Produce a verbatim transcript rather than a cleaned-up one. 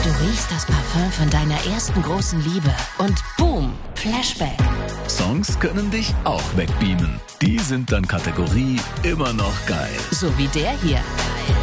Du riechst das Parfum von deiner ersten großen Liebe und boom, Flashback. Songs können dich auch wegbeamen. Die sind dann Kategorie immer noch geil. So wie der hier.